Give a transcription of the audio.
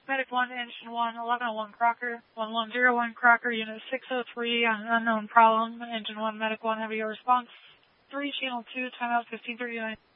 Medic 1, Engine 1, 1101 Crocker, 1101 Crocker, Unit 603 on an unknown problem. Engine 1, Medic 1, have your response. 3, Channel 2, timeout 1539.